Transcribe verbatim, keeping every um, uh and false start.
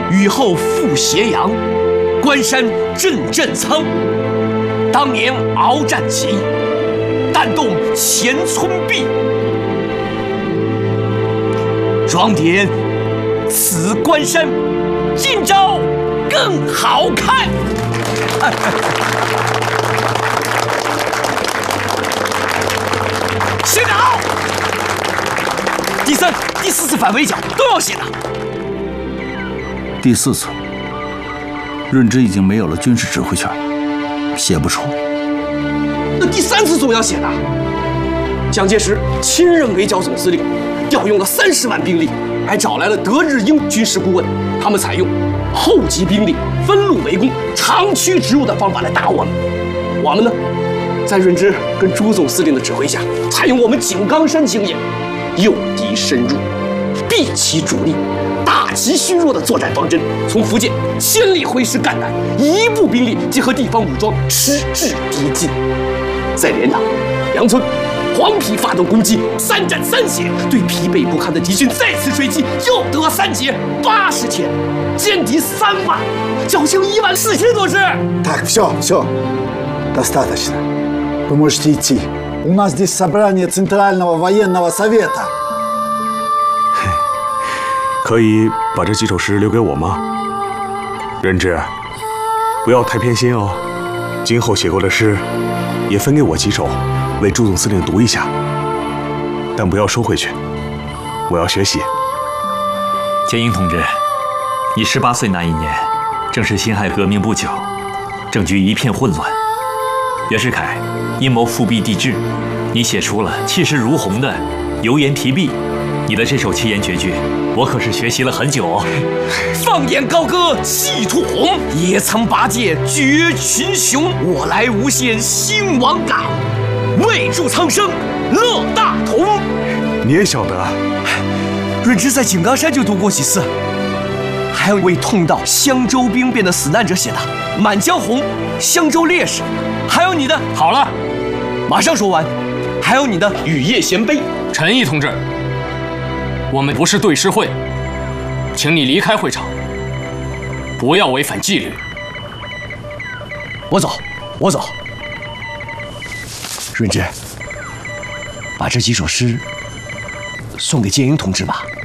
雨后复斜阳，关山阵阵苍。当年鏖战起，弹动乾村壁。装点此关山，今朝更好看。写得好。第三、第四次反围剿都要写的。 第四次，润之已经没有了军事指挥权，写不出。 那第三次总要写的。蒋介石亲任围剿总司令，调用了三十万兵力，还找来了德日英军事顾问，他们采用后集兵力、分路围攻、长驱直入的方法来打我们。我们呢，在润之跟朱总司令的指挥下，采用我们井冈山经验，诱敌深入，避其主力，打其虚弱的作战方针，从福建千里挥师赣南，一部兵力结合地方武装，迟滞敌进。在连长、杨村、黄陂发动攻击，三战三血，对疲惫不堪的敌军再次追击，又得三捷八十千，歼敌三万，侥幸一万四千多只。 Так, все, все, достаточно. Вы можете идти. У нас здесь собрание Центрального военного совета. 可以把这几首诗留给我吗？润之，不要太偏心哦。今后写过的诗，也分给我几首，为朱总司令读一下。但不要收回去，我要学习。 建英同志，你十八岁那一年，正是辛亥革命不久，政局一片混乱。袁世凯阴谋复辟帝制，你写出了气势如虹的油盐提壁。你的这首七言绝句，我可是学习了很久哦。 放眼高歌气吐红，野藏八戒绝群雄。我来无限兴王岗，为助苍生乐大同。 你也晓得， 润之在井冈山就读过几次，还有为痛到襄州兵变的死难者写的《满江红》《襄州烈士》，还有你的…… 好了， 马上说完，还有你的《雨夜闲悲》。 陈毅同志，我们不是对诗会，请你离开会场，不要违反纪律。 我走，我走。润之，把这几首诗送给建英同志吧。